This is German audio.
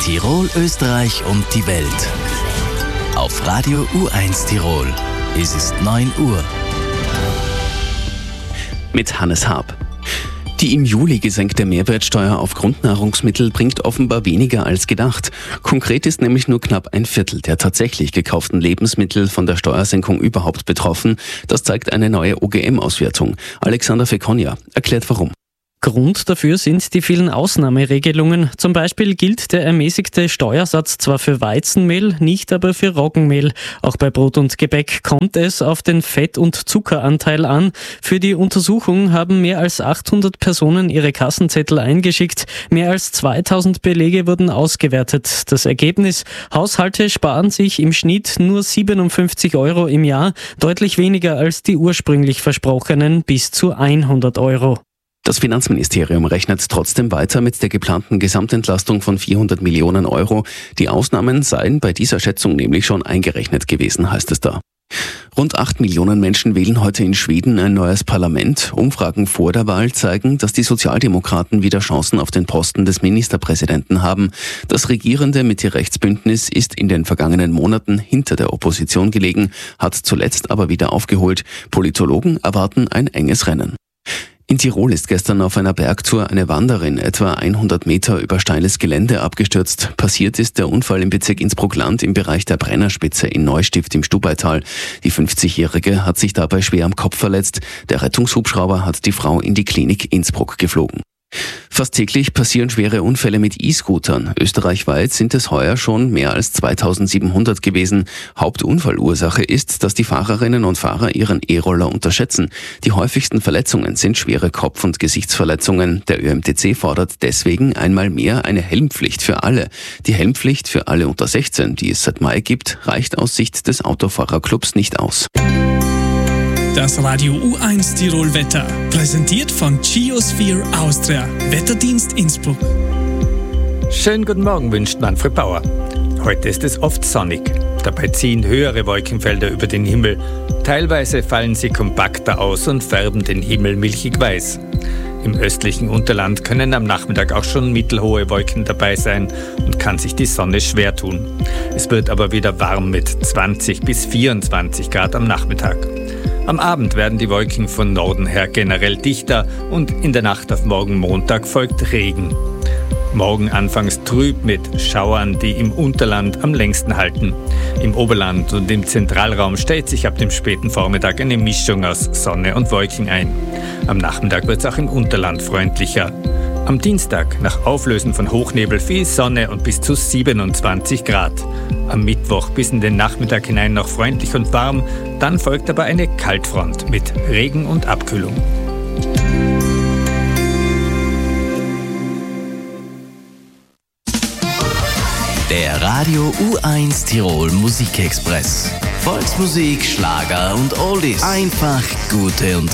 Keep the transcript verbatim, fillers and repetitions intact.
Tirol, Österreich und die Welt. Auf Radio U eins Tirol. Es ist neun Uhr. Mit Hannes Haab. Die im Juli gesenkte Mehrwertsteuer auf Grundnahrungsmittel bringt offenbar weniger als gedacht. Konkret ist nämlich nur knapp ein Viertel der tatsächlich gekauften Lebensmittel von der Steuersenkung überhaupt betroffen. Das zeigt eine neue O G M-Auswertung. Alexander Fekonja erklärt warum. Grund dafür sind die vielen Ausnahmeregelungen. Zum Beispiel gilt der ermäßigte Steuersatz zwar für Weizenmehl, nicht aber für Roggenmehl. Auch bei Brot und Gebäck kommt es auf den Fett- und Zuckeranteil an. Für die Untersuchung haben mehr als achthundert Personen ihre Kassenzettel eingeschickt. Mehr als zweitausend Belege wurden ausgewertet. Das Ergebnis: Haushalte sparen sich im Schnitt nur siebenundfünfzig Euro im Jahr, deutlich weniger als die ursprünglich versprochenen bis zu hundert Euro. Das Finanzministerium rechnet trotzdem weiter mit der geplanten Gesamtentlastung von vierhundert Millionen Euro. Die Ausnahmen seien bei dieser Schätzung nämlich schon eingerechnet gewesen, heißt es da. Rund acht Millionen Menschen wählen heute in Schweden ein neues Parlament. Umfragen vor der Wahl zeigen, dass die Sozialdemokraten wieder Chancen auf den Posten des Ministerpräsidenten haben. Das regierende Mitte-Rechts-Bündnis ist in den vergangenen Monaten hinter der Opposition gelegen, hat zuletzt aber wieder aufgeholt. Politologen erwarten ein enges Rennen. In Tirol ist gestern auf einer Bergtour eine Wanderin etwa hundert Meter über steiles Gelände abgestürzt. Passiert ist der Unfall im Bezirk Innsbruck-Land im Bereich der Brennerspitze in Neustift im Stubaital. Die fünfzigjährige hat sich dabei schwer am Kopf verletzt. Der Rettungshubschrauber hat die Frau in die Klinik Innsbruck geflogen. Fast täglich passieren schwere Unfälle mit E-Scootern. Österreichweit sind es heuer schon mehr als zweitausendsiebenhundert gewesen. Hauptunfallursache ist, dass die Fahrerinnen und Fahrer ihren E-Roller unterschätzen. Die häufigsten Verletzungen sind schwere Kopf- und Gesichtsverletzungen. Der Ö M T C fordert deswegen einmal mehr eine Helmpflicht für alle. Die Helmpflicht für alle unter sechzehn, die es seit Mai gibt, reicht aus Sicht des Autofahrerclubs nicht aus. Das Radio U eins Tirol Wetter, präsentiert von Geosphere Austria, Wetterdienst Innsbruck. Schönen guten Morgen wünscht Manfred Bauer. Heute ist es oft sonnig. Dabei ziehen höhere Wolkenfelder über den Himmel. Teilweise fallen sie kompakter aus und färben den Himmel milchig weiß. Im östlichen Unterland können am Nachmittag auch schon mittelhohe Wolken dabei sein und kann sich die Sonne schwer tun. Es wird aber wieder warm mit zwanzig bis vierundzwanzig Grad am Nachmittag. Am Abend werden die Wolken von Norden her generell dichter und in der Nacht auf morgen Montag folgt Regen. Morgen anfangs trüb mit Schauern, die im Unterland am längsten halten. Im Oberland und im Zentralraum stellt sich ab dem späten Vormittag eine Mischung aus Sonne und Wolken ein. Am Nachmittag wird es auch im Unterland freundlicher. Am Dienstag, nach Auflösen von Hochnebel, viel Sonne und bis zu siebenundzwanzig Grad. Am Mittwoch bis in den Nachmittag hinein noch freundlich und warm, dann folgt aber eine Kaltfront mit Regen und Abkühlung. Der Radio U eins Tirol Musikexpress. Volksmusik, Schlager und Oldies. Einfach gute Unterhaltung.